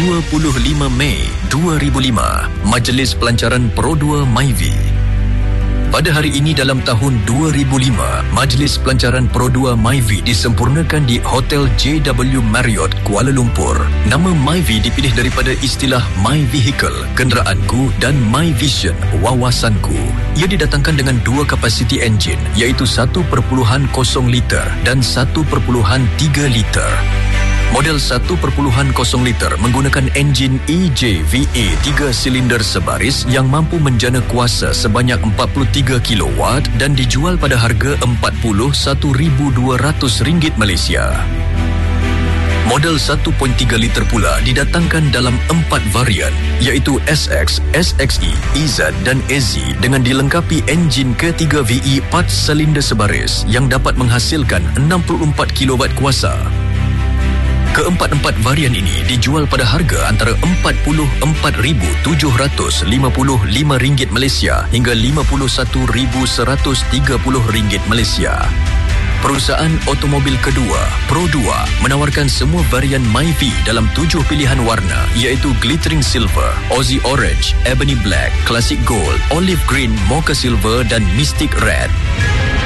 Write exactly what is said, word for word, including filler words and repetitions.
dua puluh lima Mei dua ribu lima, Majlis Pelancaran Pro dua Myvi. Pada hari ini dalam tahun dua ribu lima, Majlis Pelancaran Pro dua Myvi disempurnakan di Hotel J W Marriott, Kuala Lumpur. Nama Myvi dipilih daripada istilah My Vehicle, kenderaanku, dan My Vision, wawasanku. Ia didatangkan dengan dua kapasiti enjin, iaitu satu perpuluhan kosong liter dan satu perpuluhan tiga liter. Model satu perpuluhan kosong liter menggunakan enjin E J V A tiga silinder sebaris yang mampu menjana kuasa sebanyak empat puluh tiga kilowatt dan dijual pada harga empat puluh satu ribu dua ratus ringgit Malaysia. Model satu perpuluhan tiga liter pula didatangkan dalam empat varian, iaitu S X, S X E, E Z dan A Z dengan dilengkapi enjin K tiga V E empat silinder sebaris yang dapat menghasilkan enam puluh empat kilowatt kuasa. Keempat-empat varian ini dijual pada harga antara empat puluh empat ribu tujuh ratus lima puluh lima ringgit Malaysia hingga lima puluh satu ribu seratus tiga puluh ringgit Malaysia. Perusahaan automobil kedua, Pro dua, menawarkan semua varian Myvi dalam tujuh pilihan warna, iaitu Glittering Silver, Aussie Orange, Ebony Black, Classic Gold, Olive Green, Mocha Silver dan Mystic Red.